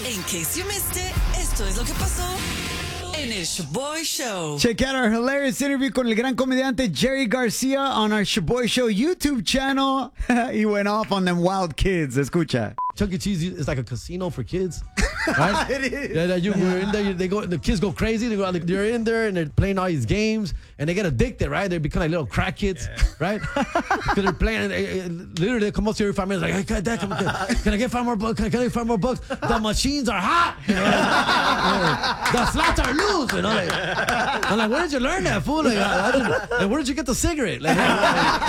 In case you missed it, esto es lo que pasó en el Shaboy Show. Check out our hilarious interview con el gran comediante Jerry Garcia on our Shaboy Show YouTube channel. He went off on them wild kids. Escucha. Chuck E. Cheese is like a casino for kids, right? It is. Yeah, we're in there. The kids go crazy. They're in there and they're playing all these games, and they get addicted, right? They become like little crack kids, right? Because they're playing. Literally, they come up to you every 5 minutes, like, "Hey, Dad, can I get 5 more bucks? Can I get 5 more bucks? The machines are hot. You know? The slots are loose. You know, I'm like, where did you learn that, fool? Like, where did you get the cigarette? Like,